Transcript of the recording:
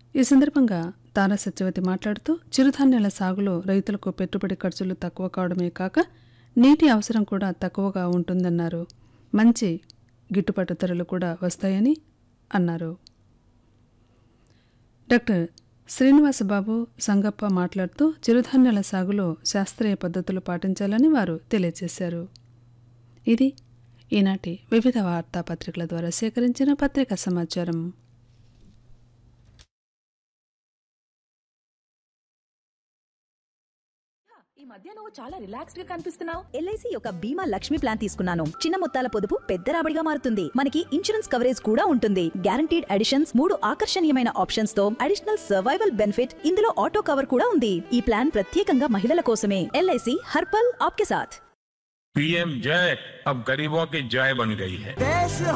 ఈ సందర్భంగా తారా సత్యవతి మాట్లాడుతూ చిరుధాన్యాల సాగులో రైతులకు పెట్టుబడి ఖర్చులు తక్కువ కావడమే కాక నీటి అవసరం కూడా తక్కువగా ఉంటుందన్నారు. మంచి గిట్టుబాటు ధరలు కూడా వస్తాయని అన్నారు. డాక్టర్ శ్రీనివాసబాబు సంగప్ప మాట్లాడుతూ చిరుధాన్యాల సాగులో శాస్త్రీయ పద్ధతులు పాటించాలని వారు తెలియజేశారు. ఇది ఈనాటి వివిధ వార్తాపత్రికల ద్వారా సేకరించిన పత్రికా సమాచారం. ఈ మధ్య నువ్వు చాలా రిలాక్స్డ్ గా కనిపిస్తున్నావు. ఎల్ఐసి యొక్క బీమా లక్ష్మి ప్లాన్ తీసుకున్నాను. చిన్న మొత్తాల పొదుపు పెద్ద రాబడిగా మారుతుంది. మనకి ఇన్సూరెన్స్ కవరేజ్ కూడా ఉంటుంది. గ్యారంటీడ్ అడిషన్స్, 3 ఆకర్షణీయమైన ఆప్షన్స్ తో అడిషనల్ సర్వైవల్ బెనిఫిట్, ఇందులో ఆటో కవర్ కూడా ఉంది. ఈ ప్లాన్ ప్రత్యేకంగా మహిళల కోసమే. ఎల్ఐసి హర్ పల్ ఆప్కే సాథ్. पीएम जय अब गरीबों की जय बन गई है.